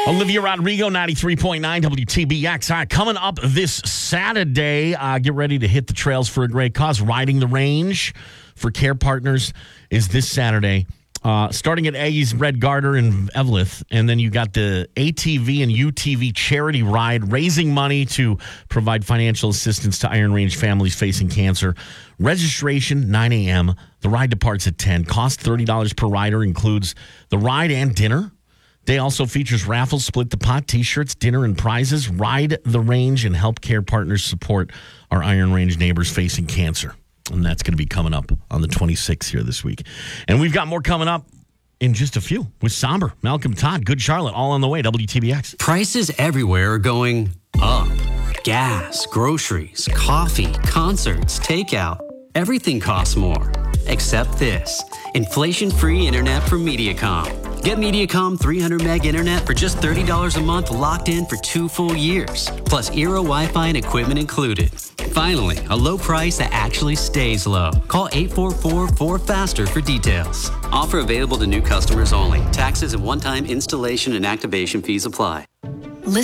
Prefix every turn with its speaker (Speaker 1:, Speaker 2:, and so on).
Speaker 1: Olivia Rodrigo, 93.9 WTBX. All right, coming up this Saturday, get ready to hit the trails for a great cause. Riding the Range for Care Partners is this Saturday, starting at Aggie's Red Garter in Eveleth. And then you got the ATV and UTV charity ride, raising money to provide financial assistance to Iron Range families facing cancer. Registration, 9 a.m. The ride departs at 10. Cost $30 per rider, includes the ride and dinner. Day also features raffles, split the pot, T-shirts, dinner, and prizes. Ride the Range and help Care Partners support our Iron Range neighbors facing cancer. And that's going to be coming up on the 26th here this week. And we've got more coming up in just a few with Somber, Malcolm Todd, Good Charlotte, all on the way, WTBX.
Speaker 2: Prices everywhere are going up. Gas, groceries, coffee, concerts, takeout. Everything costs more. Except this. Inflation-free internet from Mediacom. Get Mediacom 300 meg internet for just $30 a month, locked in for 2 full years. Plus Eero Wi-Fi and equipment included. Finally, a low price that actually stays low. Call 844-4FASTER for details. Offer available to new customers only. Taxes and one-time installation and activation fees apply.